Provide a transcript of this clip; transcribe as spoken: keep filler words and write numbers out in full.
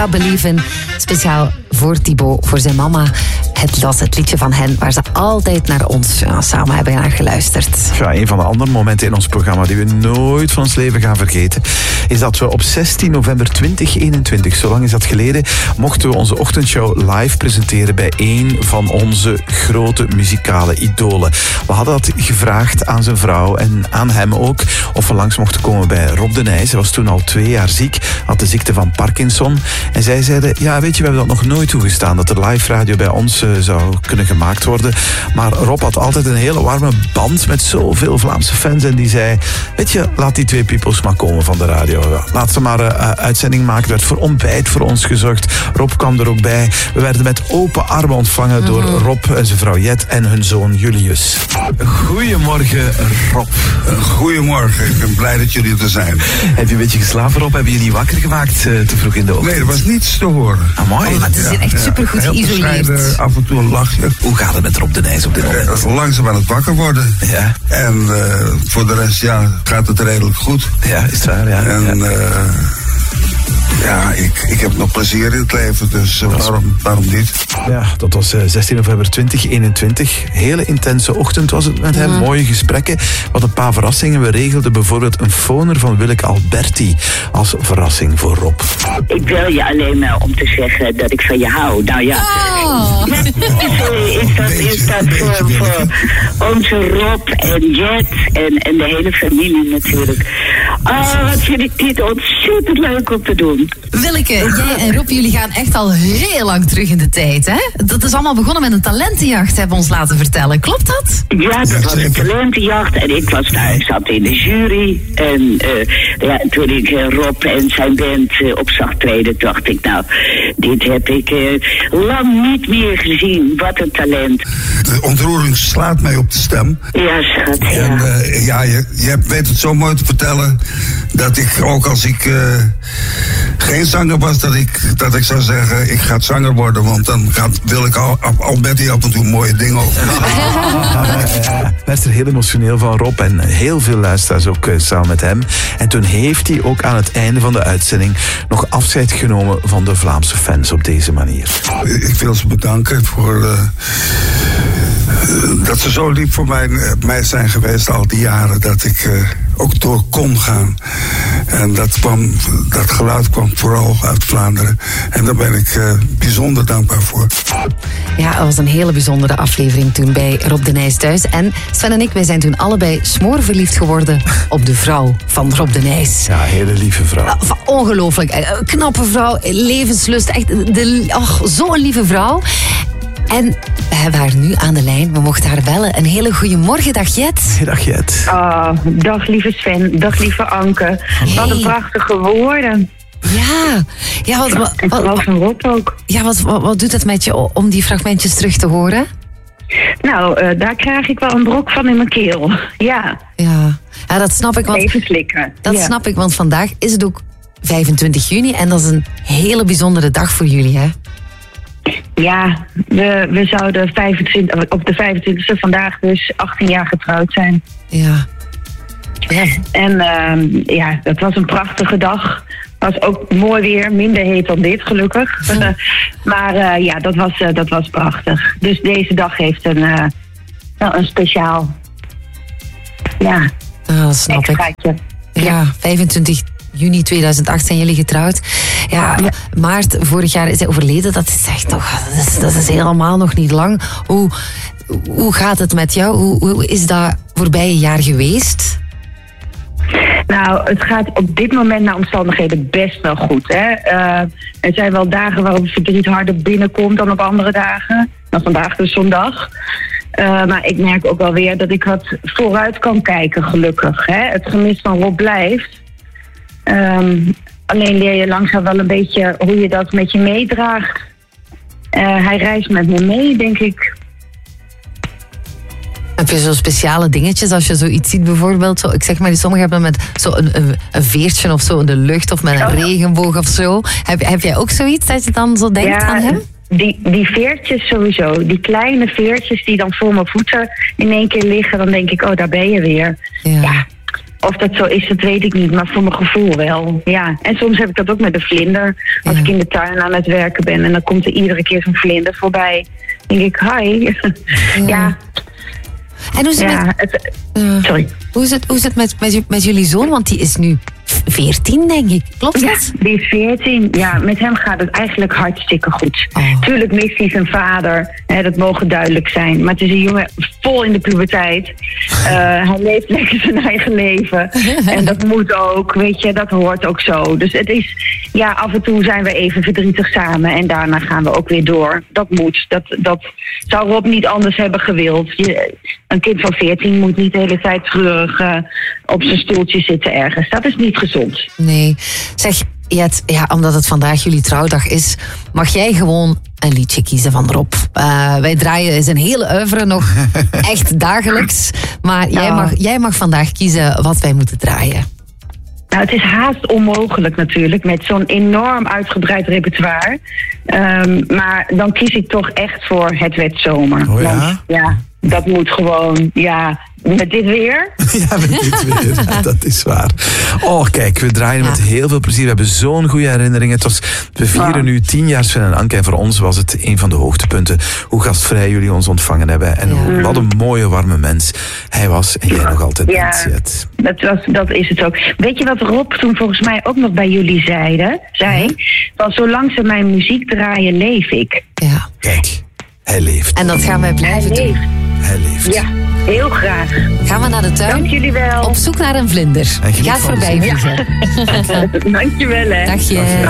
Believe in, speciaal voor Thibaut, voor zijn mama. Het was het liedje van hen waar ze altijd naar ons ja, samen hebben naar geluisterd. Ja, een van de andere momenten in ons programma die we nooit van ons leven gaan vergeten, is dat we op zestien november twintig eenentwintig, zo lang is dat geleden, mochten we onze ochtendshow live presenteren bij een van onze grote muzikale idolen. We hadden dat gevraagd aan zijn vrouw en aan hem ook, of we langs mochten komen bij Rob de Nijs. Hij was toen al twee jaar ziek, had de ziekte van Parkinson. En zij zeiden, ja weet je, we hebben dat nog nooit toegestaan, dat er live radio bij ons uh, zou kunnen gemaakt worden. Maar Rob had altijd een hele warme band met zoveel Vlaamse fans en die zei, weet je, laat die twee peoples maar komen van de radio. Laat ze maar een uh, uitzending maken. Er werd voor ontbijt voor ons gezorgd. Rob kwam er ook bij. We werden met open armen ontvangen mm-hmm. door Rob en zijn vrouw Jet en hun zoon Julius. Goedemorgen, Rob. Goedemorgen, ik ben blij dat jullie er zijn. Heb je een beetje geslapen, Rob? Heb je je niet wakker gemaakt uh, te vroeg in de ochtend? Nee, er was niets te horen. Ah, mooi. Oh, maar het is ja, echt supergoed ja, geïsoleerd. Af en toe een lachje. Hoe gaat het met Rob de Nijs op dit moment? Uh, langzaam aan het wakker worden. Ja. En uh, voor de rest, ja, gaat het redelijk goed. Ja, is het waar, ja. En ja. Uh, ja, ik, ik heb nog plezier in het leven, dus uh, waarom, waarom niet? Ja, dat was uh, zestien november twintig eenentwintig. Hele intense ochtend was het met hem. Mm. Mooie gesprekken. Wat een paar verrassingen. We regelden bijvoorbeeld een foner van Willeke Alberti als verrassing voor Rob. Ik wil je alleen maar om te zeggen dat ik van je hou. Nou ja. Oh. is dat, is dat voor, voor onze Rob en Jet en, en de hele familie natuurlijk. Oh, wat vind ik dit ontzettend leuk om te doen. Willeke, jij en Rob, jullie gaan echt al heel lang terug in de tijd, hè? Dat is allemaal begonnen met een talentenjacht, hebben we ons laten vertellen. Klopt dat? Ja, dat was een talentenjacht en ik was daar, ik zat in de jury. En uh, ja, toen ik uh, Rob en zijn band uh, op zag treden, dacht ik, nou, dit heb ik uh, lang niet meer gezien. Wat een talent. De ontroering slaat mij op de stem. Ja, schat, ja. En uh, ja, je, je weet het zo mooi te vertellen dat ik, ook als ik uh, geen zanger was, dat ik, dat ik zou zeggen, ik ga zanger worden, want dan gaat, wil ik al, Alberti af en toe mooie dingen over. Ja, werd er heel emotioneel van Rob en heel veel luisteraars ook uh, samen met hem. En toen heeft hij ook aan het einde van de uitzending nog afscheid genomen van de Vlaamse fans op deze manier. Ik wil ze bedanken voor uh, uh, dat ze zo lief voor mij, uh, mij zijn geweest al die jaren, dat ik uh, ook door kon gaan. En dat, kwam, dat geluid kwam vooral uit Vlaanderen. En daar ben ik uh, bijzonder dankbaar voor. Ja, het was een hele bijzondere aflevering toen bij Rob de Nijs thuis. En Sven en ik, wij zijn toen allebei smoorverliefd geworden op de vrouw van Rob de Nijs. Ja, hele lieve vrouw. Ongelooflijk. Knappe vrouw, levenslust. Echt, de, oh, zo'n lieve vrouw. En we hebben haar nu aan de lijn. We mochten haar bellen. Een hele goede morgen, dag Jet. Dag Jet. Oh, dag lieve Sven, dag lieve Anke. Hey. Wat een prachtige woorden. Ja, ja wat, wat, en vooral van Rob ook. Ja, wat, wat, wat doet het met je om die fragmentjes terug te horen? Nou, uh, daar krijg ik wel een brok van in mijn keel. Ja. Ja, ja dat snap ik. Want, even slikken. Dat ja. snap ik, want vandaag is het ook vijfentwintig juni en dat is een hele bijzondere dag voor jullie, hè? Ja, we, we zouden vijfentwintig, op de vijfentwintigste vandaag dus achttien jaar getrouwd zijn. Ja. ja. En uh, ja, dat was een prachtige dag. Was ook mooi weer, minder heet dan dit, gelukkig. Uh, maar uh, ja, dat was, uh, dat was prachtig. Dus deze dag heeft een, uh, nou, een speciaal, ja, oh, dat snap extraatje. ik. Ja, vijfentwintig juni tweeduizend acht zijn jullie getrouwd. Ja, ja, maart vorig jaar is hij overleden. Dat is echt nog, dat is, dat is helemaal nog niet lang. Hoe, hoe gaat het met jou? Hoe, hoe is dat voorbije jaar geweest? Nou, het gaat op dit moment naar omstandigheden best wel goed. Hè? Uh, er zijn wel dagen waarop het verdriet harder binnenkomt dan op andere dagen. Nou, vandaag dus zondag. Uh, maar ik merk ook wel weer dat ik wat vooruit kan kijken, gelukkig. Hè? Het gemis van Rob blijft. Um, alleen leer je langzaam wel een beetje hoe je dat met je meedraagt. Uh, hij reist met me mee, denk ik. Heb je zo speciale dingetjes als je zoiets ziet bijvoorbeeld? Zo, ik zeg maar, sommigen hebben met zo een, een, een veertje of zo in de lucht of met een oh. regenboog of zo. Heb, heb jij ook zoiets dat je dan zo denkt ja, aan hem? Die, die veertjes sowieso. Die kleine veertjes die dan voor mijn voeten in één keer liggen. Dan denk ik, oh, daar ben je weer. Ja. ja. of dat zo is, dat weet ik niet. Maar voor mijn gevoel wel, ja. En soms heb ik dat ook met de vlinder. Als Ja. ik in de tuin aan het werken ben en dan komt er iedere keer zo'n vlinder voorbij. Dan denk ik, hi. Ja, ja, En hoe is het, ja met, het, eh, sorry. hoe is het, hoe is het met, met, met jullie zoon? Want die is nu veertien, denk ik. Klopt Ja, dat? die is veertien. Ja, met hem gaat het eigenlijk hartstikke goed. Oh. Tuurlijk mist hij zijn vader. Hè, dat mogen duidelijk zijn. Maar het is een jongen vol in de puberteit. Uh, hij leeft lekker zijn eigen leven. En dat moet ook, weet je, dat hoort ook zo. Dus het is, ja, af en toe zijn we even verdrietig samen. En daarna gaan we ook weer door. Dat moet. Dat, dat zou Rob niet anders hebben gewild. Je, een kind van veertien moet niet de hele tijd treurig uh, op zijn stoeltje zitten ergens. Dat is niet gezond. Nee. Zeg, Jet, ja, omdat het vandaag jullie trouwdag is, mag jij gewoon een liedje kiezen van Rob. Uh, wij draaien zijn hele oeuvre nog echt dagelijks. Maar jij, Ja. mag, jij mag vandaag kiezen wat wij moeten draaien. Nou, het is haast onmogelijk natuurlijk, met zo'n enorm uitgebreid repertoire. Um, maar dan kies ik toch echt voor Het werd zomer. Oh ja? Want, ja, dat moet gewoon, ja, met dit weer. Ja, met dit weer. Ja, dat is waar. Oh, kijk, we draaien met heel veel plezier. We hebben zo'n goede herinneringen. Het was, we vieren Ja. nu tien jaar Sven en Anke. En voor ons was het een van de hoogtepunten. Hoe gastvrij jullie ons ontvangen hebben. En hoe, wat een mooie, warme mens hij was. En jij nog altijd Ja. bent, Jet. Dat, was, dat is het ook. Weet je wat Rob toen volgens mij ook nog bij jullie zeiden? zei? Van zolang ze mijn muziek draaien, leef ik. Ja. Kijk, hij leeft. En dat gaan wij Hij blijven doen. leeft. Hij leeft. Ja, heel graag. Gaan we naar de tuin? Dank jullie wel. Op zoek naar een vlinder. En geniet Gaat van de voorbij zon. vliegen. Dank je wel, hè. Dag je.